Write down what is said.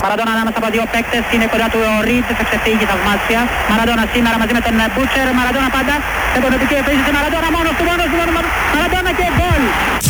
Μαραντόνα ανάμεσα από δύο παίκτες, είναι κοντά του ο Ριτς, θα ξεφύγει θαυμάσια. Μαραντόνα σήμερα μαζί με τον Μπούτσερ, Μαραντόνα πάντα. Επονοτική επίθεση, Μαραντόνα μόνος του.